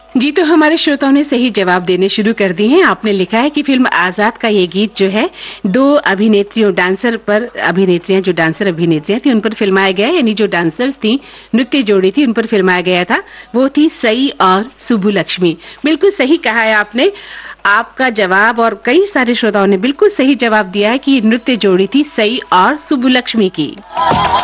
जी, तो हमारे श्रोताओं ने सही जवाब देने शुरू कर दिए हैं। आपने लिखा है कि फिल्म आजाद का ये गीत जो है 2 अभिनेत्रियों डांसर पर अभिनेत्रियां जो डांसर अभिनेत्रियां थी उन पर फिल्माया गया, यानी जो डांसर्स थी, नृत्य जोड़ी थी, उन पर फिल्माया गया था। वो थी सई और सुब्बुलक्ष्मी। बिल्कुल सही कहा है आपने। आपका जवाब और कई सारे श्रोताओं ने बिल्कुल सही जवाब दिया है कि नृत्य जोड़ी थी सई और सुब्बुलक्ष्मी की।